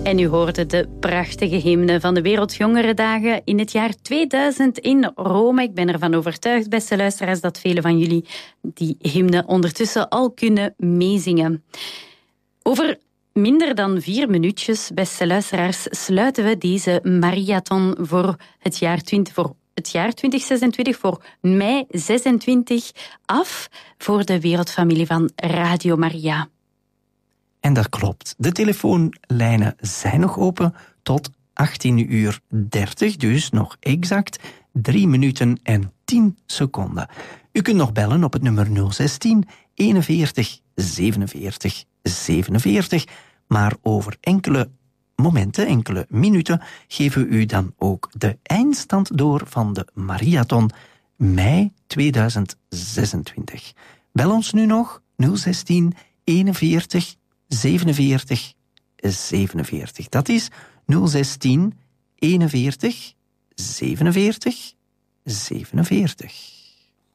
En u hoorde de prachtige hymne van de Wereldjongerendagen in het jaar 2000 in Rome. Ik ben ervan overtuigd, beste luisteraars, dat velen van jullie die hymne ondertussen al kunnen meezingen. Over minder dan 4 minuutjes, beste luisteraars, sluiten we deze marathon voor het jaar 2026, voor mei 26 af, voor de wereldfamilie van Radio Maria. En dat klopt. De telefoonlijnen zijn nog open tot 18:30, dus nog exact 3 minuten en 10 seconden. U kunt nog bellen op het nummer 016 41 47 47, maar over enkele momenten, enkele minuten, geven we u dan ook de eindstand door van de marathon mei 2026. Bel ons nu nog 016 41 47 47. Dat is 016 41 47 47.